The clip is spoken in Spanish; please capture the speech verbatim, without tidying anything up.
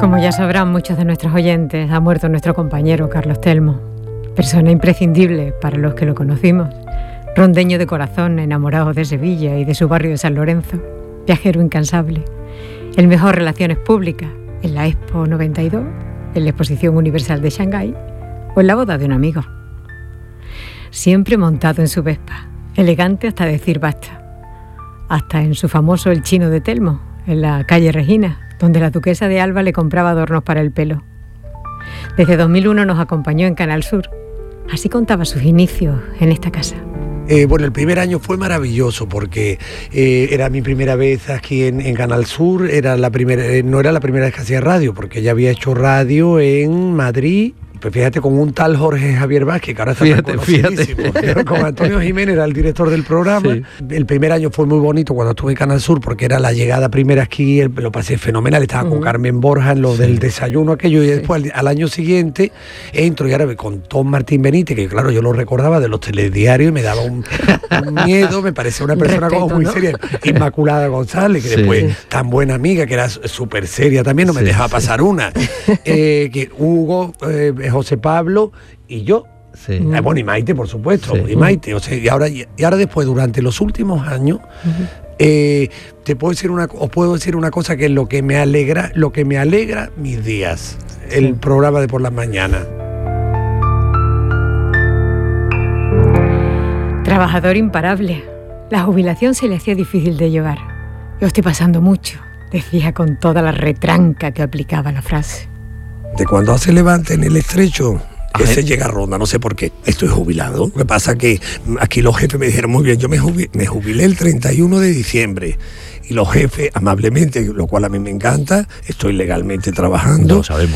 Como ya sabrán muchos de nuestros oyentes, ha muerto nuestro compañero Carlos Telmo, persona imprescindible para los que lo conocimos, rondeño de corazón, enamorado de Sevilla y de su barrio de San Lorenzo, viajero incansable, el mejor relaciones públicas en la Expo noventa y dos, en la Exposición Universal de Shanghái o en la boda de un amigo. Siempre montado en su Vespa, elegante hasta decir basta, hasta en su famoso El Chino de Telmo, en la calle Regina, donde la duquesa de Alba le compraba adornos para el pelo. Desde dos mil uno nos acompañó en Canal Sur. Así contaba sus inicios en esta casa. Eh, bueno, el primer año fue maravilloso porque eh, era mi primera vez aquí en, en Canal Sur. Era la primera, eh, no era la primera vez que hacía radio, porque ya había hecho radio en Madrid. Pues fíjate, con un tal Jorge Javier Vázquez, que ahora está fíjate, fíjate. Con Antonio Jiménez, era el director del programa. Sí. El primer año fue muy bonito cuando estuve en Canal Sur, porque era la llegada primera aquí, el, lo pasé fenomenal. Estaba uh-huh. con Carmen Borja en lo sí. del desayuno aquello, y sí. después al, al año siguiente entro y ahora con Tom Martín Benítez, que claro, yo lo recordaba de los telediarios y me daba un, un miedo, me parecía una persona Respeto, como muy ¿no? seria. Inmaculada González, que sí. después tan buena amiga, que era súper seria también, no me sí. dejaba pasar una. eh, que Hugo... Eh, José Pablo y yo. Sí. Eh, bueno, y Maite, por supuesto, sí. y Maite. O sea, y ahora, y ahora después, durante los últimos años, uh-huh. eh, te puedo decir una, os puedo decir una cosa que es lo que me alegra, lo que me alegra mis días, sí. el programa de por las mañanas. Trabajador imparable. La jubilación se le hacía difícil de llevar. Yo estoy pasando mucho, decía con toda la retranca que aplicaba la frase. De cuando hace levante en el estrecho, ese llega a Ronda, no sé por qué. Estoy jubilado. Lo que pasa es que aquí los jefes me dijeron muy bien, yo me jubilé, me jubilé el treinta y uno de diciembre. Y los jefes, amablemente, lo cual a mí me encanta, estoy legalmente trabajando. No sabemos.